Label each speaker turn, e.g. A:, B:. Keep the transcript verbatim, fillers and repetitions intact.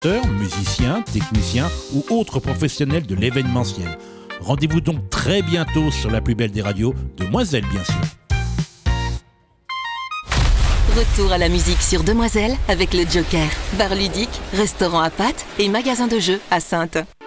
A: musiciens, techniciens ou autres professionnels de l'événementiel. Rendez-vous donc très bientôt sur la plus belle des radios, Demoiselle bien sûr.
B: Retour à la musique sur Demoiselle avec le Joker. Bar ludique, restaurant à pâtes et magasin de jeux à Saintes.